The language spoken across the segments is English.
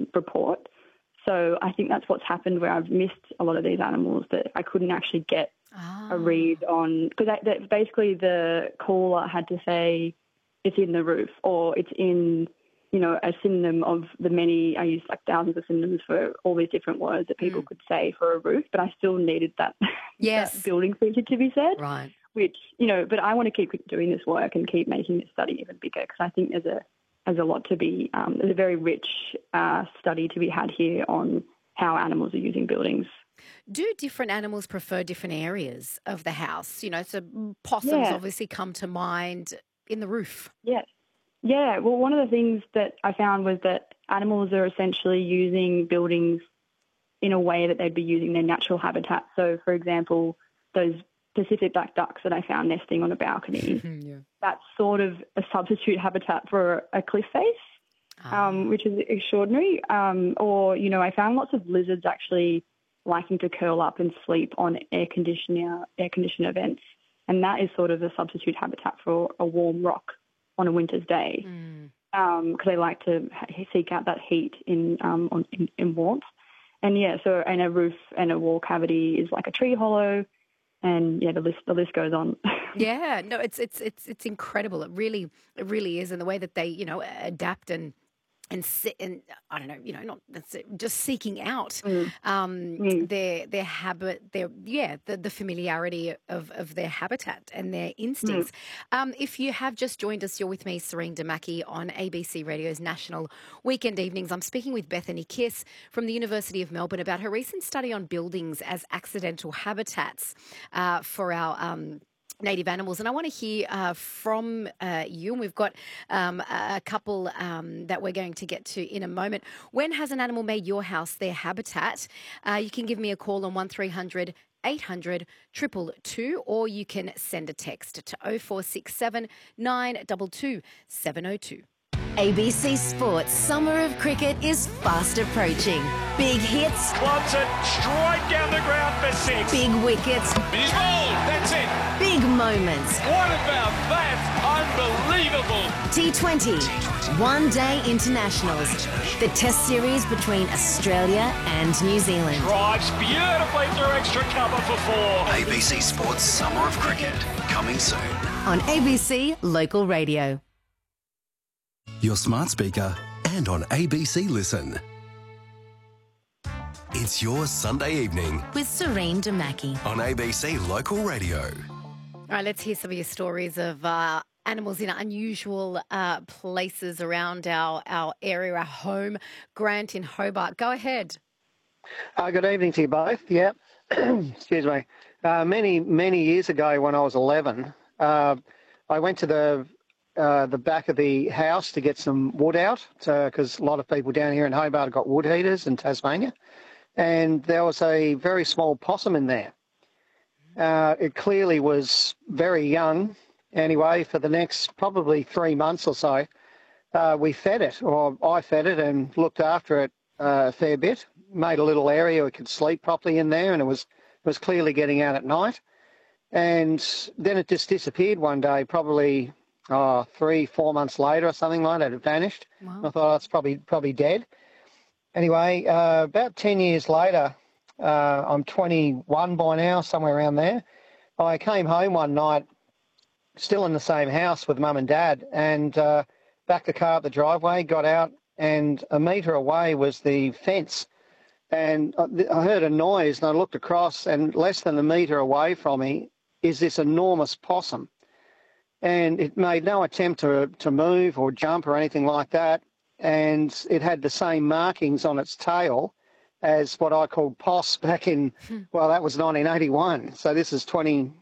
report. So I think that's what's happened where I've missed a lot of these animals that I couldn't actually get a read on, because basically the caller had to say it's in the roof or it's in, a synonym of the many. I used like thousands of synonyms for all these different words that people could say for a roof, but I still needed that, that building feature to be said. Right. Which, but I want to keep doing this work and keep making this study even bigger, because I think there's a lot to be, there's a very rich study to be had here on how animals are using buildings. Do different animals prefer different areas of the house? So possums obviously come to mind in the roof. Yes. Yeah. Well, one of the things that I found was that animals are essentially using buildings in a way that they'd be using their natural habitat. So, for example, those Pacific black ducks that I found nesting on a balcony, that's sort of a substitute habitat for a cliff face, which is extraordinary. Or, I found lots of lizards actually liking to curl up and sleep on air conditioner vents, and that is sort of a substitute habitat for a warm rock on a winter's day, because they like to seek out that heat in warmth. And so and a roof and a wall cavity is like a tree hollow, and the list goes on. Yeah, no, it's incredible. It really is, and the way that they adapt and sit and I don't know, not just seeking out their habit, the familiarity of their habitat and their instincts. If you have just joined us, you're with me, Serene Damaki, on ABC Radio's National Weekend Evenings. I'm speaking with Bethany Kiss from the University of Melbourne about her recent study on buildings as accidental habitats for our native animals. And I want to hear from you, and we've got a couple that we're going to get to in a moment. When has an animal made your house their habitat? You can give me a call on 1300 800 222, or you can send a text to 0467 922 702. ABC Sports Summer of Cricket is fast approaching. Big hits. Clubs it straight down the ground for six. Big wickets. He's bowled. That's it. Big moments. What about that? Unbelievable. T20. One-day internationals. The test series between Australia and New Zealand. Drives beautifully through extra cover for four. ABC Sports Summer of Cricket, coming soon. On ABC Local Radio. Your smart speaker and on ABC Listen. It's your Sunday evening With Serene Damaki. on ABC Local Radio. All right, let's hear some of your stories of animals in unusual places around our area, our home. Grant in Hobart, go ahead. Good evening to you both. Yeah, excuse me. Many years ago, when I was 11, I went to the back of the house to get some wood out, because a lot of people down here in Hobart have got wood heaters in Tasmania, and there was a very small possum in there. It clearly was very young. Anyway, for the next probably 3 months or so, we fed it, or I fed it and looked after it a fair bit, made a little area it could sleep properly in there, and it was clearly getting out at night. And then it just disappeared one day, probably 3-4 months later or something like that. It vanished. Wow. I thought, it's probably dead. Anyway, about 10 years later, I'm 21 by now, somewhere around there. I came home one night, still in the same house with Mum and Dad, and backed the car up the driveway, got out, and a metre away was the fence. And I heard a noise, and I looked across, and less than a metre away from me is this enormous possum. And it made no attempt to move or jump or anything like that. And it had the same markings on its tail as what I called POS back in, well, that was 1981. So this is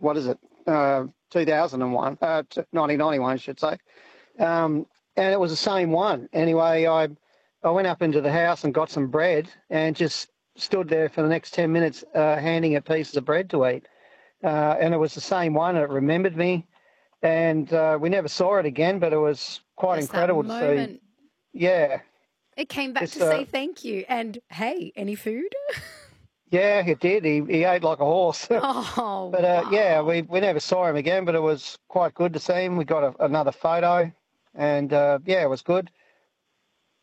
2001, 1991, I should say. And it was the same one. Anyway, I went up into the house and got some bread and just stood there for the next 10 minutes handing it pieces of bread to eat. And it was the same one. It remembered me. And we never saw it again, but it was quite incredible to see. Yeah. It came back to say thank you. And, hey, any food? Yeah, it did. He ate like a horse. Oh, But, wow. yeah, we never saw him again, but it was quite good to see him. We got another photo, and, yeah, it was good.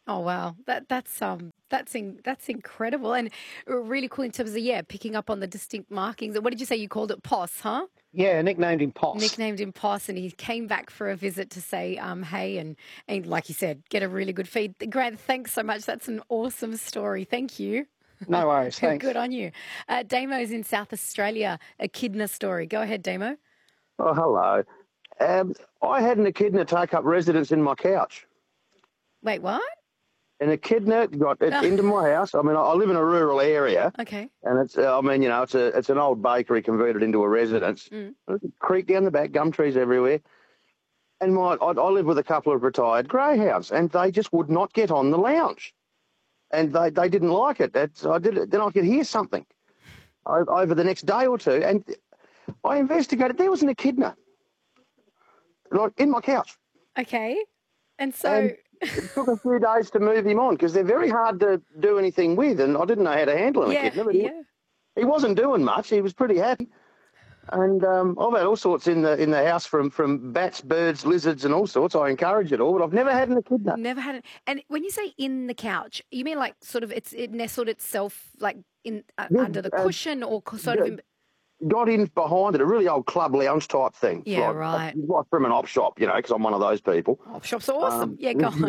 Oh wow, that's incredible and really cool in terms of picking up on the distinct markings. What did you say you called it? Poss, huh? Yeah, nicknamed him Poss. Nicknamed him Poss, and he came back for a visit to say hey, and like you said, get a really good feed. Grant, thanks so much. That's an awesome story. Thank you. No worries, thanks. Good on you. Damo's in South Australia, echidna story. Go ahead, Damo. Oh, hello. I had an echidna take up residence in my couch. Wait, what? An echidna got into my house. I mean, I live in a rural area. Okay. And it's an old bakery converted into a residence. Creek down the back, gum trees everywhere. And I live with a couple of retired greyhounds, and they just would not get on the lounge. And they didn't like it. Then I could hear something over the next day or two, and I investigated. There was an echidna, like in my couch. Okay. And so... it took a few days to move him on because they're very hard to do anything with, and I didn't know how to handle an echidna. But he wasn't doing much. He was pretty happy. And I've had all sorts in the house from bats, birds, lizards, and all sorts. I encourage it all, but I've never had an echidna. Never had it. And when you say in the couch, you mean like sort of it nestled itself like in under the cushion or sort of in... Got in behind it, a really old club lounge type thing. Yeah, like from an op shop, because I'm one of those people. Op shops are awesome. Go on.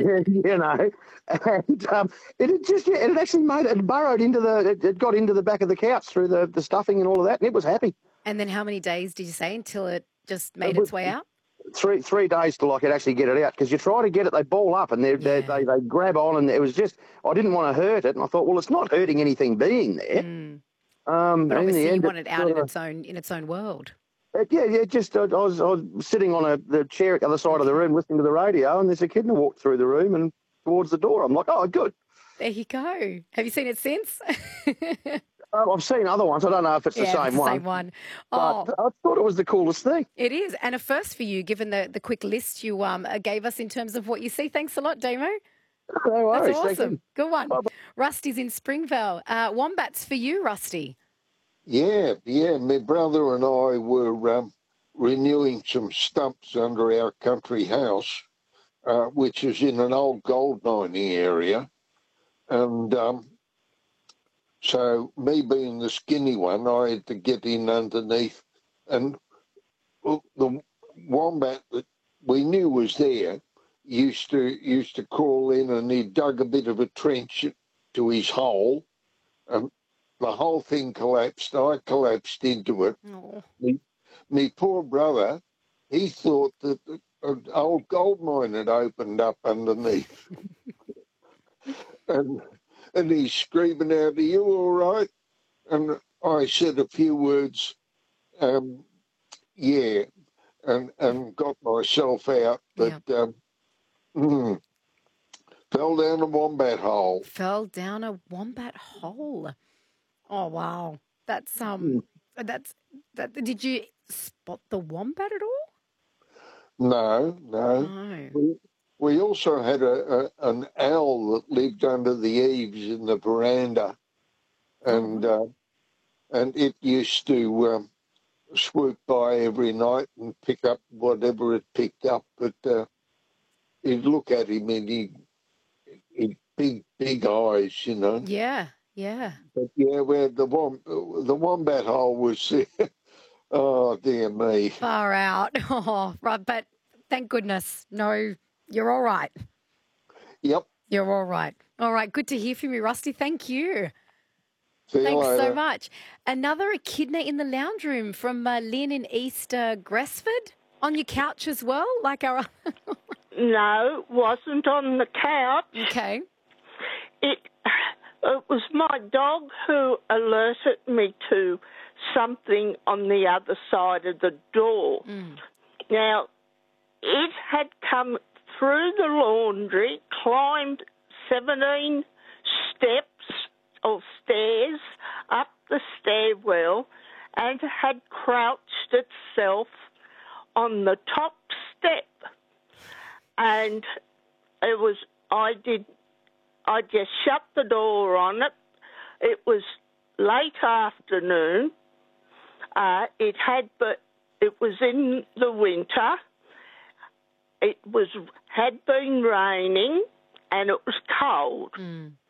And it actually it burrowed it got into the back of the couch through the stuffing and all of that, and it was happy. And then how many days did you say until it just made its way out? Three days till I could actually get it out, because you try to get it, they ball up and they grab on, and it was just, I didn't want to hurt it, and I thought, well, it's not hurting anything being there. But obviously you want it out in its own world. I was sitting on the chair at the other side of the room listening to the radio, and this echidna walked through the room and towards the door. I'm like, oh, good. There you go. Have you seen it since? I've seen other ones. I don't know if it's the same one. Same one. But I thought it was the coolest thing. It is, and a first for you, given the quick list you gave us in terms of what you see. Thanks a lot, Damo. No worries. That's awesome. Good one. Bye-bye. Rusty's in Springvale. Wombats for you, Rusty. Yeah. My brother and I were renewing some stumps under our country house, which is in an old gold mining area. And so me being the skinny one, I had to get in underneath. And the wombat that we knew was there used to crawl in, and he dug a bit of a trench to his hole, and the whole thing collapsed. I collapsed into it. Oh. Me poor brother, he thought that an old gold mine had opened up underneath. and he's screaming out, "Are you all right?" And I said a few words, yeah, and got myself out. But fell down a wombat hole. Fell down a wombat hole. Oh wow, that's Did you spot the wombat at all? No. We also had an owl that lived under the eaves in the veranda, and it used to swoop by every night and pick up whatever it picked up. But you'd look at him and he big eyes, Yeah. But where the wombat hole was there. Oh dear me. Far out. Oh, right. But thank goodness, no. You're all right. Yep. You're all right. All right. Good to hear from you, Rusty. Thank you. See you Thanks later. so much. Another echidna in the lounge room from Lynn in East Gresford. On your couch as well, like our... No, wasn't on the couch. Okay. It was my dog who alerted me to something on the other side of the door. Now, it had come through the laundry, climbed 17 steps or stairs up the stairwell, and had crouched itself on the top step. And it was, I just shut the door on it. It was late afternoon. It was in the winter. It had been raining, and it was cold.